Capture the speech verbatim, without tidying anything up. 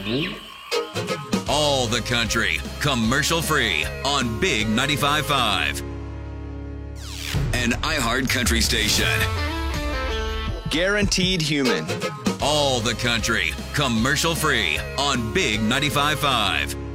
All the country, commercial free on Big ninety-five point five. An iHeart Country station. Guaranteed human. All the country, commercial free on Big ninety-five point five.